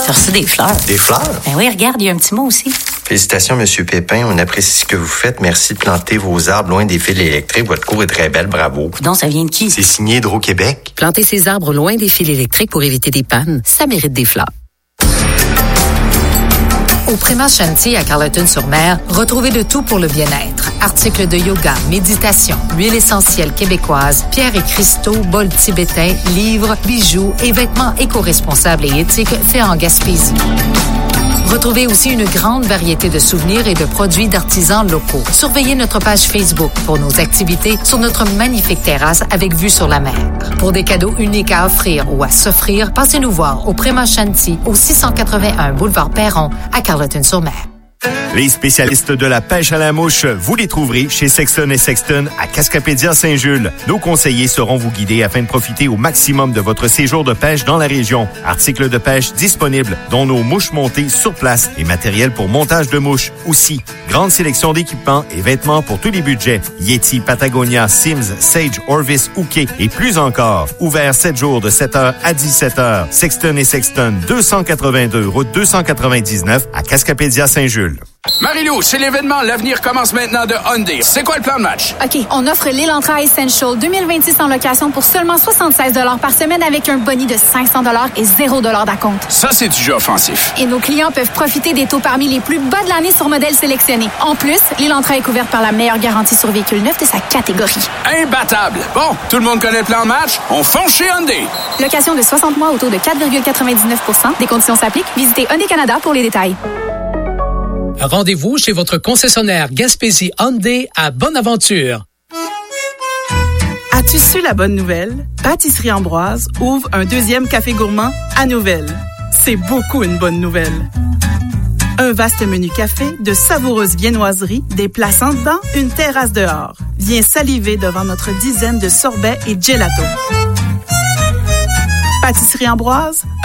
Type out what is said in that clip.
T'as reçu des fleurs. Des fleurs? Ben oui, regarde, il y a un petit mot aussi. Félicitations, Monsieur Pépin. On apprécie ce que vous faites. Merci de planter vos arbres loin des fils électriques. Votre cour est très belle. Bravo. Coudonc, ça vient de qui? C'est signé Hydro-Québec. Planter ses arbres loin des fils électriques pour éviter des pannes, ça mérite des fleurs. Au Prima Shanty à Carleton-sur-Mer, retrouvez de tout pour le bien-être. Articles de yoga, méditation, huile essentielle québécoise, pierres et cristaux, bols tibétains, livres, bijoux et vêtements éco-responsables et éthiques faits en Gaspésie. Retrouvez aussi une grande variété de souvenirs et de produits d'artisans locaux. Surveillez notre page Facebook pour nos activités sur notre magnifique terrasse avec vue sur la mer. Pour des cadeaux uniques à offrir ou à s'offrir, passez nous voir au Prima Shanty au 681 boulevard Perron à Carleton-sur-Mer. Les spécialistes de la pêche à la mouche, vous les trouverez chez Sexton & Sexton à Cascapédia Saint-Jules. Nos conseillers sauront vous guider afin de profiter au maximum de votre séjour de pêche dans la région. Articles de pêche disponibles, dont nos mouches montées sur place et matériel pour montage de mouches. Aussi, grande sélection d'équipements et vêtements pour tous les budgets. Yeti, Patagonia, Sims, Sage, Orvis, Ouké et plus encore. Ouvert 7 jours de 7h à 17h. Sexton & Sexton, 282, route 299 à Cascapédia Saint-Jules. Marie-Lou, c'est l'événement. L'avenir commence maintenant de Hyundai. C'est quoi le plan de match? OK, on offre l'Elantra Essential 2026 en location pour seulement 76 $ par semaine avec un boni de 500 $ et 0 $ d'acompte. Ça, c'est du jeu offensif. Et nos clients peuvent profiter des taux parmi les plus bas de l'année sur modèles sélectionnés. En plus, l'Elantra est couverte par la meilleure garantie sur véhicule neuf de sa catégorie. Imbattable. Bon, tout le monde connaît le plan de match? On fonce chez Hyundai. Location de 60 mois au taux de 4,99 %. Des conditions s'appliquent. Visitez Hyundai Canada pour les détails. Rendez-vous chez votre concessionnaire Gaspésie Hyundai à Bonaventure. As-tu su la bonne nouvelle? Pâtisserie Ambroise ouvre un 2e café gourmand à Nouvelle. C'est beaucoup une bonne nouvelle. Un vaste menu café, de savoureuses viennoiseries, des places en dedans, une terrasse dehors. Viens saliver devant notre dizaine de sorbets et gelato. Pâtisserie Ambroise,